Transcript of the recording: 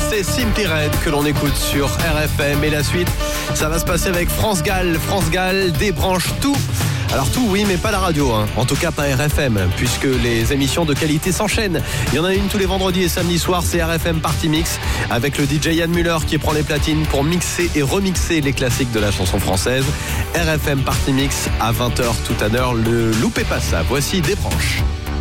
c'est Simply Red que l'on écoute sur RFM. Et la suite, ça va se passer avec France Gall. France Gall débranche tout. Alors tout, oui, mais pas la radio, hein. En tout cas pas RFM, puisque les émissions de qualité s'enchaînent. Il y en a une tous les vendredis et samedis soirs, c'est RFM Party Mix, avec le DJ Yann Muller qui prend les platines pour mixer et remixer les classiques de la chanson française. RFM Party Mix à 20h tout à l'heure, le loupez pas ça. Voici Débranche.